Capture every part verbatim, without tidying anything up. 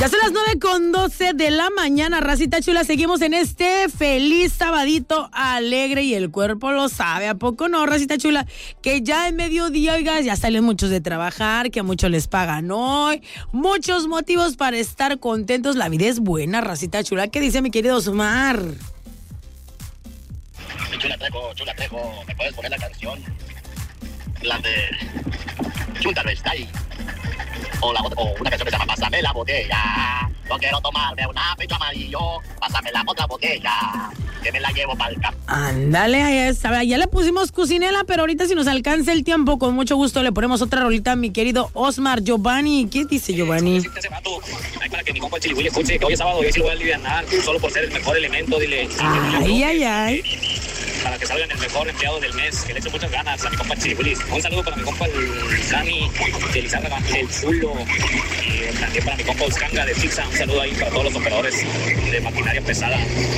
Ya son las nueve con doce de la mañana, racita chula. Seguimos en este feliz sabadito alegre y el cuerpo lo sabe. ¿A poco no, racita chula? Que ya en mediodía, oigas, ya salen muchos de trabajar, que a muchos les pagan hoy. Muchos motivos para estar contentos. La vida es buena, racita chula. ¿Qué dice mi querido Osmar? Chula Trejo, Chula Trejo, ¿me puedes poner la canción? La de Chunta no está ahí. O, la, o una canción que se llama Pásame la botella. No quiero tomarme una pecho amarillo. Pásame la otra botella. Que me la llevo para el campo. Ándale, ahí está. Ya le pusimos cocinela, pero ahorita si nos alcanza el tiempo, con mucho gusto le ponemos otra rolita a mi querido Osmar. Giovanni, ¿qué dice Giovanni? Ay, para que mi compa el Chilihuili escuche que hoy es sábado y hoy sí lo voy a alivianar, solo por ser el mejor elemento, dile. Ay, ay, ay. Para que salgan el mejor empleado del mes, que le eche muchas ganas a mi compa Chilihuili. Un saludo para mi compa el Dani, de Lizárraga, el Chulo, y también para mi compa Uscanga de Fixa. Un saludo ahí para todos los operadores de maquinaria pesada.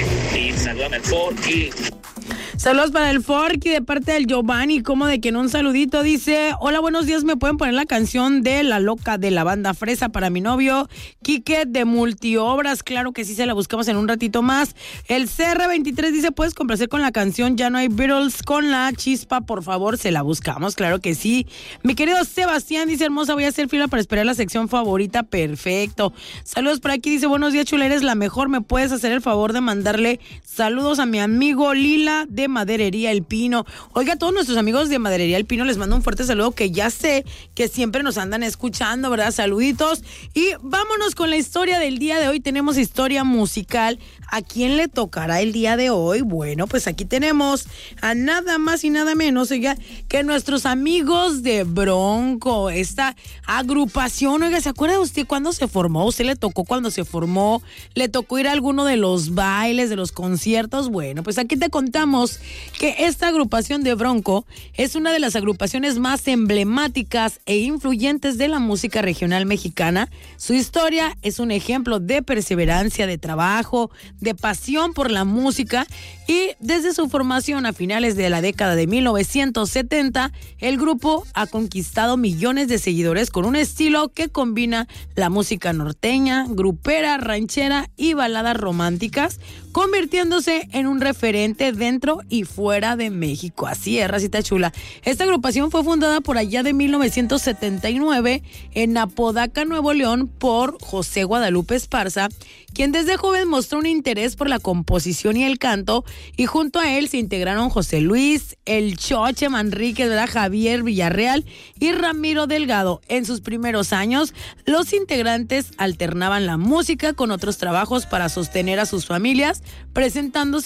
Y salúdame al Forky. Saludos para el Forky de parte del Giovanni, como de que en un saludito dice: hola, buenos días, ¿me pueden poner la canción de La Loca de la Banda Fresa para mi novio Quique de Multiobras? Claro que sí, se la buscamos en un ratito más. El C R veintitrés dice: puedes complacer con la canción Ya no hay Beatles con La Chispa, por favor, se la buscamos, claro que sí. Mi querido Sebastián dice: hermosa, voy a hacer fila para esperar la sección favorita, perfecto. Saludos por aquí, dice: buenos días, chula, eres la mejor, ¿me puedes hacer el favor de mandarle saludos a mi amigo Lila de Maderería El Pino? Oiga, a todos nuestros amigos de Maderería El Pino les mando un fuerte saludo, que ya sé que siempre nos andan escuchando, ¿verdad? Saluditos. Y vámonos con la historia del día de hoy. Tenemos historia musical. ¿A quién le tocará el día de hoy? Bueno, pues aquí tenemos a nada más y nada menos, oiga, que nuestros amigos de Bronco, esta agrupación. Oiga, ¿se acuerda usted cuándo se formó? ¿Usted le tocó cuando se formó? ¿Le tocó ir a alguno de los bailes, de los conciertos? Bueno, pues aquí te contamos que esta agrupación de Bronco es una de las agrupaciones más emblemáticas e influyentes de la música regional mexicana. Su historia es un ejemplo de perseverancia, de trabajo, de pasión por la música, y desde su formación a finales de la década de mil novecientos setenta, el grupo ha conquistado millones de seguidores con un estilo que combina la música norteña, grupera, ranchera y baladas románticas, convirtiéndose en un referente dentro y fuera de México. Así es, racita chula. Esta agrupación fue fundada por allá de mil novecientos setenta y nueve en Apodaca, Nuevo León, por José Guadalupe Esparza, quien desde joven mostró un interés por la composición y el canto, y junto a él se integraron José Luis, el Choche Manríquez, ¿verdad? Javier Villarreal y Ramiro Delgado. En sus primeros años, los integrantes alternaban la música con otros trabajos para sostener a sus familias, presentándose